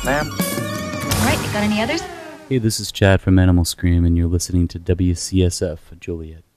ma'am. All right, you got any others? Hey, this is Chad from Animal Scream, and you're listening to WCSF Joliet.